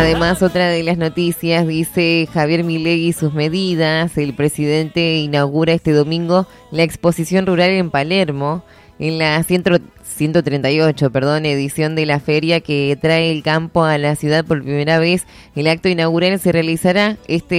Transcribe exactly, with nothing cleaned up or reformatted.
Además, otra de las noticias dice Javier Milei y sus medidas. El presidente inaugura este domingo la exposición rural en Palermo, en la ciento treinta y ocho, perdón, edición de la feria que trae el campo a la ciudad por primera vez. El acto inaugural se realizará este